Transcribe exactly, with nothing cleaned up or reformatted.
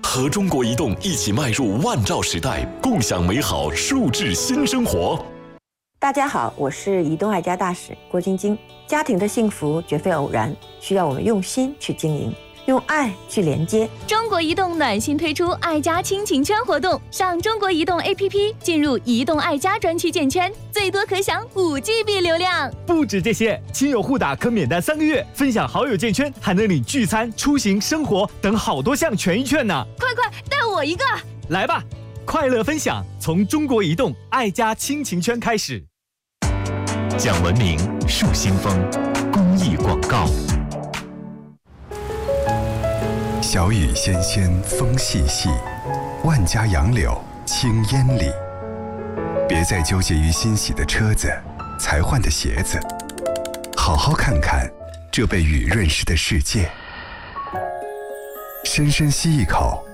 和中国移动一起迈入万兆时代，共享美好数字新生活。 大家好，我是移动爱家大使郭晶晶。家庭的幸福绝非偶然，需要我们用心去经营，用爱去连接。 中国移动暖心推出爱家亲情圈活动，上中国移动 A P P 进入移动爱家专区建圈，最多可享五 G B 流量。 不止这些，亲友互打可免单三个月，分享好友建圈还能领聚餐、出行、生活等好多项权益券呢！ 快快带我一个！ 来吧，快乐分享从中国移动爱家亲情圈开始。 讲文明树新风公益广告。 小雨纤纤，风细细，万家杨柳青烟里。别再纠结于新洗的车子、才换的鞋子，好好看看这被雨润湿的世界。深深吸一口